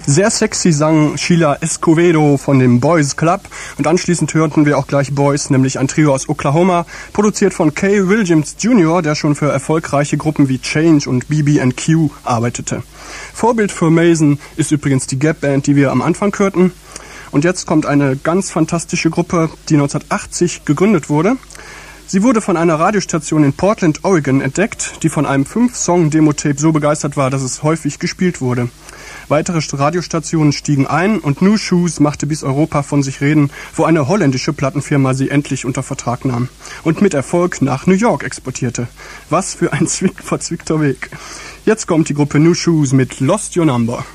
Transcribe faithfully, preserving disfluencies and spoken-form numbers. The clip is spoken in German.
Sehr sexy sang Sheila Escovedo von dem Boys Club und anschließend hörten wir auch gleich Boys, nämlich ein Trio aus Oklahoma, produziert von Kay Williams Junior, der schon für erfolgreiche Gruppen wie Change und B B and Q arbeitete. Vorbild für Mason ist übrigens die Gap Band, die wir am Anfang hörten. Und jetzt kommt eine ganz fantastische Gruppe, die neunzehnhundertachtzig gegründet wurde. Sie wurde von einer Radiostation in Portland, Oregon entdeckt, die von einem fünf Song Demo-Tape so begeistert war, dass es häufig gespielt wurde. Weitere Radiostationen stiegen ein und New Shoes machte bis Europa von sich reden, wo eine holländische Plattenfirma sie endlich unter Vertrag nahm und mit Erfolg nach New York exportierte. Was für ein zwick- verzwickter Weg. Jetzt kommt die Gruppe New Shoes mit Lost Your Number.